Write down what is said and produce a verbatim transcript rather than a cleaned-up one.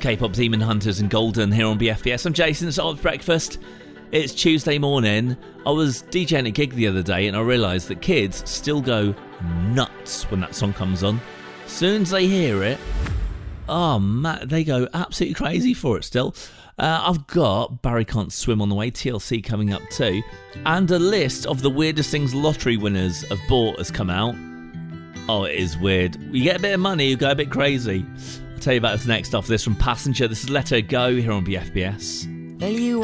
K-pop Demon Hunters and Golden here on B F B S. I'm Jason, it's Odd Breakfast. It's Tuesday morning. I was DJing a gig the other day and I realised that kids still go nuts when that song comes on. As soon as they hear it, oh man, they go absolutely crazy for it still. Uh, I've got Barry Can't Swim on the way, T L C coming up too, and a list of the weirdest things lottery winners have bought has come out. Oh, it is weird. You get a bit of money, you go a bit crazy. I'll tell you about this next after this from Passenger. This is Let Her Go here on B F B S. Well, you